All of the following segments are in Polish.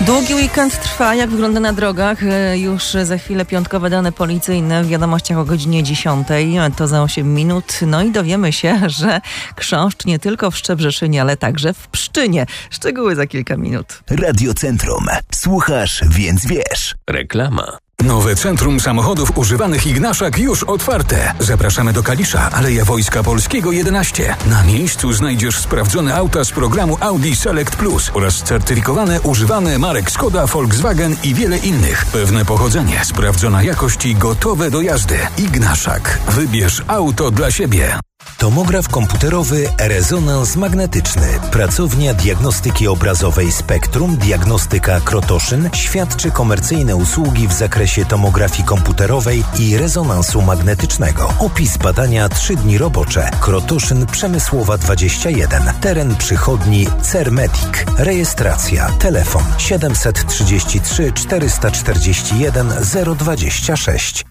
Długi weekend trwa. Jak wygląda na drogach? Już za chwilę piątkowe dane policyjne w wiadomościach o godzinie 10. To za 8 minut. No i dowiemy się, że chrząszcz nie tylko w Szczebrzeszynie, ale także w Pszczynie. Szczegóły za kilka minut. Radio Centrum. Słuchasz, więc wiesz. Reklama. Nowe Centrum Samochodów Używanych Ignaszak już otwarte. Zapraszamy do Kalisza, Aleja Wojska Polskiego 11. Na miejscu znajdziesz sprawdzone auta z programu Audi Select Plus oraz certyfikowane używane marek Skoda, Volkswagen i wiele innych. Pewne pochodzenie, sprawdzona jakość i gotowe do jazdy. Ignaszak. Wybierz auto dla siebie. Tomograf komputerowy Rezonans Magnetyczny. Pracownia Diagnostyki Obrazowej Spektrum Diagnostyka Krotoszyn świadczy komercyjne usługi w zakresie tomografii komputerowej i rezonansu magnetycznego. Opis badania 3 dni robocze. Krotoszyn Przemysłowa 21. Teren przychodni Cermedik. Rejestracja. Telefon 733 441 026.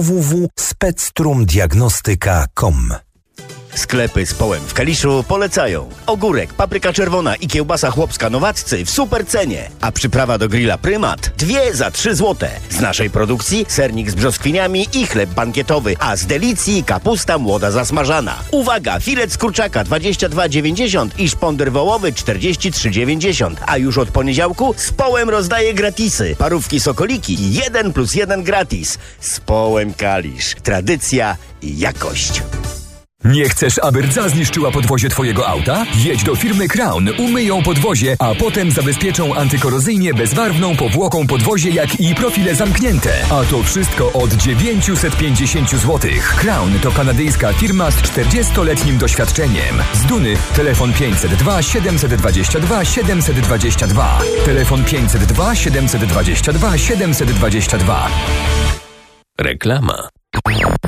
www.spectrumdiagnostyka.com. Sklepy z Połem w Kaliszu polecają. Ogórek, papryka czerwona i kiełbasa chłopska Nowaccy w super cenie. A przyprawa do grilla Prymat 2 za 3 zł. Z naszej produkcji sernik z brzoskwiniami i chleb bankietowy, a z Delicji kapusta młoda zasmażana. Uwaga, filet z kurczaka 22,90 i szponder wołowy 43,90. A już od poniedziałku z Połem rozdaje gratisy. Parówki sokoliki 1+1 gratis. Z Połem Kalisz. Tradycja i jakość. Nie chcesz, aby rdza zniszczyła podwozie twojego auta? Jedź do firmy Crown, umyją podwozie, a potem zabezpieczą antykorozyjnie bezbarwną powłoką podwozie, jak i profile zamknięte. A to wszystko od 950 zł. Crown to kanadyjska firma z 40-letnim doświadczeniem. Z Duny telefon 502 722 722. Telefon 502 722 722. Reklama.